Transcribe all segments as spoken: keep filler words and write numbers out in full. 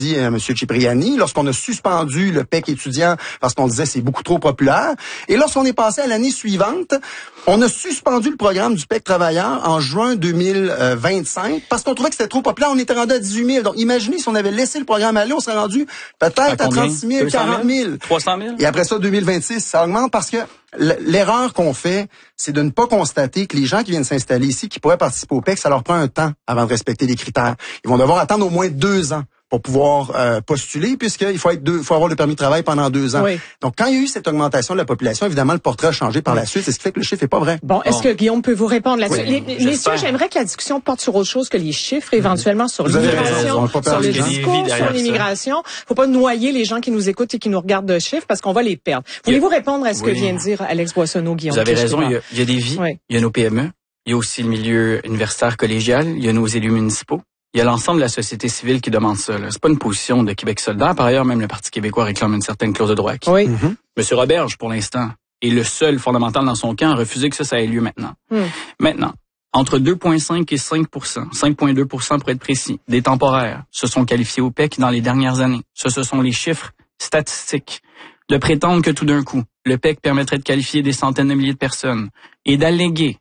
dit euh, M. Cipriani, lorsqu'on a suspendu le P E C étudiant parce qu'on disait c'est beaucoup trop populaire. Et lorsqu'on est passé à l'année suivante, on a suspendu le programme du P E C travailleur en juin deux mille vingt-cinq parce qu'on trouvait que c'était trop populaire. On était rendu à dix-huit mille. Donc, imaginez si on avait laissé le programme aller, on serait rendu peut-être à, à trente-six mille, quarante mille. trois cent mille. Et après ça, deux mille vingt-six, ça augmente parce que l'erreur qu'on fait, c'est de ne pas constater que les gens qui viennent s'installer ici, qui pourraient participer au P E C, ça leur prend un temps avant de respecter les critères. Ils vont devoir attendre au moins deux ans pour pouvoir euh, postuler, puisqu'il faut être deux, faut avoir le permis de travail pendant deux ans. Oui. Donc, quand il y a eu cette augmentation de la population, évidemment, le portrait a changé par la suite. C'est ce qui fait que le chiffre est pas vrai. Bon, est-ce bon. que Guillaume peut vous répondre là-dessus? Oui, les, messieurs, j'aimerais que la discussion porte sur autre chose que les chiffres, éventuellement sur vous l'immigration, sur le discours, sur l'immigration. Faut pas noyer les gens qui nous écoutent et qui nous regardent de chiffres parce qu'on va les perdre. Voulez-vous répondre à ce oui. que vient de dire Alex Boissonneau, Guillaume? Vous avez raison, il y, a, il y a des vies, oui. il y a nos P M E, il y a aussi le milieu universitaire collégial, il y a nos élus municipaux. Il y a l'ensemble de la société civile qui demande ça. C'est pas une position de Québec solidaire. Par ailleurs, même le Parti québécois réclame une certaine clause de droit acquis. Oui. Mm-hmm. Monsieur Roberge, pour l'instant, est le seul fondamental dans son camp à refuser que ça, ça ait lieu maintenant. Mm. Maintenant, entre deux virgule cinq et cinq pour cent, cinq virgule deux pour cent pour être précis, des temporaires se sont qualifiés au P E C dans les dernières années. Ça, ce sont les chiffres statistiques. De prétendre que tout d'un coup, le P E C permettrait de qualifier des centaines de milliers de personnes et d'alléguer,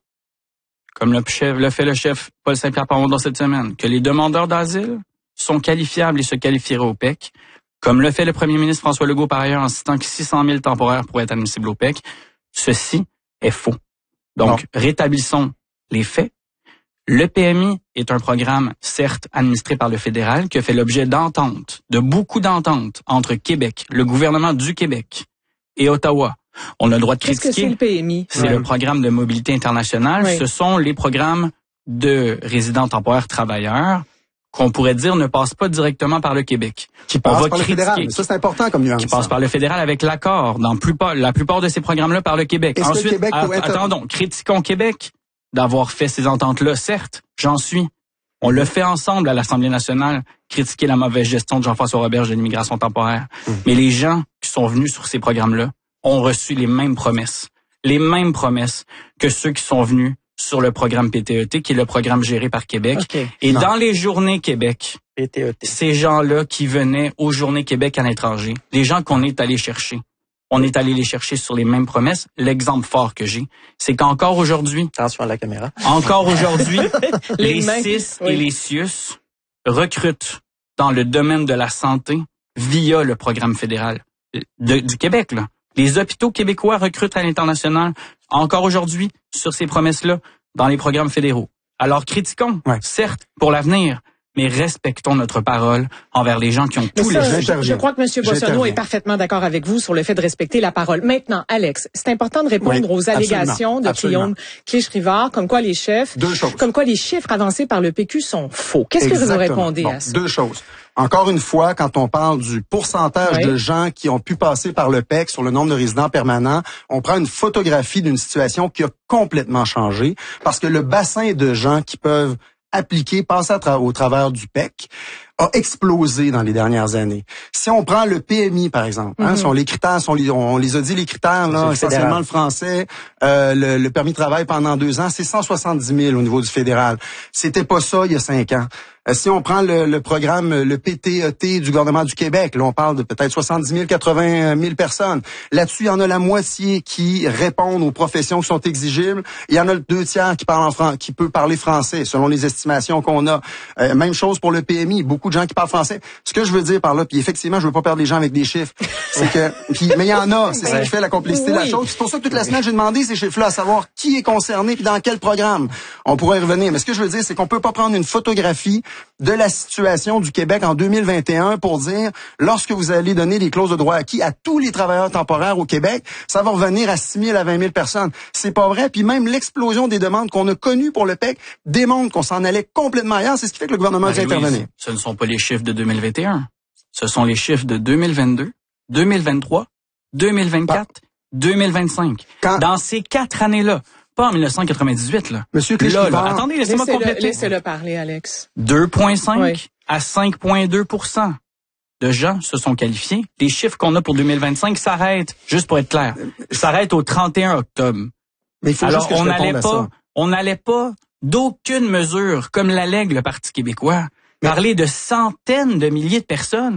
comme le, chef, le fait le chef Paul Saint-Pierre Plamondon cette semaine, que les demandeurs d'asile sont qualifiables et se qualifieraient au P E C, comme le fait le premier ministre François Legault par ailleurs en citant que six cent mille temporaires pourraient être admissibles au P E C, ceci est faux. Donc, non. Rétablissons les faits. Le P M I est un programme, certes, administré par le fédéral, qui a fait l'objet d'ententes, de beaucoup d'ententes entre Québec, le gouvernement du Québec et Ottawa. On a le droit de critiquer. Qu'est-ce que c'est le P M I? C'est ouais. le programme de mobilité internationale. Oui. Ce sont les programmes de résidents temporaires travailleurs qu'on pourrait dire ne passent pas directement par le Québec. Qui passent par le fédéral. Mais ça, c'est important comme nuance. Qui passent par le fédéral avec l'accord dans plupart, la plupart de ces programmes-là par le Québec. Est-ce Ensuite, que le Québec à, pourrait être... attendons, critiquons Québec d'avoir fait ces ententes-là. Certes, j'en suis. On le fait ensemble à l'Assemblée nationale, critiquer la mauvaise gestion de Jean-François Roberge de l'immigration temporaire. Mmh. Mais les gens qui sont venus sur ces programmes-là ont reçu les mêmes promesses. Les mêmes promesses que ceux qui sont venus sur le programme P T E T, qui est le programme géré par Québec. Okay. Et non. Dans les journées Québec, P T E T. Ces gens-là qui venaient aux journées Québec à l'étranger, les gens qu'on est allé chercher, on est allé les chercher sur les mêmes promesses. L'exemple fort que j'ai, c'est qu'encore aujourd'hui... Attention à la caméra. Encore aujourd'hui, les, les C I S oui. et les C I U S recrutent dans le domaine de la santé via le programme fédéral de, du Québec, là. Les hôpitaux québécois recrutent à l'international encore aujourd'hui sur ces promesses-là dans les programmes fédéraux. Alors critiquons, ouais. certes, pour l'avenir, mais respectons notre parole envers les gens qui ont tous les... Je, je crois que M. Boissonneau est parfaitement d'accord avec vous sur le fait de respecter la parole. Maintenant, Alex, c'est important de répondre oui, aux allégations absolument, de absolument. Guillaume Clich-Rivard, comme quoi les chefs, Deux choses. comme quoi les chiffres avancés par le P Q sont faux. Qu'est-ce Exactement. que vous répondez bon, à ça? Deux choses. Encore une fois, quand on parle du pourcentage oui. de gens qui ont pu passer par le P E C sur le nombre de résidents permanents, on prend une photographie d'une situation qui a complètement changé parce que le bassin de gens qui peuvent appliquer, passer à tra- au travers du P E C, a explosé dans les dernières années. Si on prend le P M I, par exemple, hein, mm-hmm. sont les critères, sont les, on les a dit, les critères, là, essentiellement le français, euh, le, le permis de travail pendant deux ans, c'est cent soixante-dix mille au niveau du fédéral. C'était pas ça il y a cinq ans. Euh, si on prend le, le programme, le P T E T du gouvernement du Québec, là, on parle de peut-être soixante-dix mille, quatre-vingt mille personnes. Là-dessus, il y en a la moitié qui répondent aux professions qui sont exigibles. Il y en a le deux tiers qui parlent en fran- qui peut parler français, selon les estimations qu'on a. Euh, même chose pour le P M I. Beaucoup de gens qui parlent français. Ce que je veux dire par là, puis effectivement, je veux pas perdre les gens avec des chiffres, c'est que, puis, mais il y en a, c'est ça qui fait la complexité oui. de la chose. C'est pour ça que toute la semaine, j'ai demandé ces chiffres-là, à savoir qui est concerné puis dans quel programme. On pourrait y revenir. Mais ce que je veux dire, c'est qu'on peut pas prendre une photographie de la situation du Québec en deux mille vingt et un pour dire, lorsque vous allez donner les clauses de droit acquis à tous les travailleurs temporaires au Québec, ça va revenir à six mille à vingt mille personnes. C'est pas vrai. Puis même l'explosion des demandes qu'on a connues pour le P E C démontre qu'on s'en allait complètement ailleurs. C'est ce qui fait que le gouvernement a dû intervenir. Ce ne sont pas les chiffres de deux mille vingt et un. Ce sont les chiffres de deux mille vingt-deux, deux mille vingt-trois, deux mille vingt-quatre, deux mille vingt-cinq. Quand... Dans ces quatre années-là, pas en dix-neuf cent quatre-vingt-dix-huit, là. Monsieur là, là, attendez, laissez-moi laissez compléter. Laissez-le parler, Alex. deux virgule cinq oui. à cinq virgule deux pour cent de gens se sont qualifiés. Les chiffres qu'on a pour deux mille vingt-cinq s'arrêtent, juste pour être clair, s'arrêtent au trente et un octobre. Mais il faut Alors, juste que je on n'allait pas, ça. on n'allait pas d'aucune mesure, comme l'allègue le Parti québécois, parler de centaines de milliers de personnes.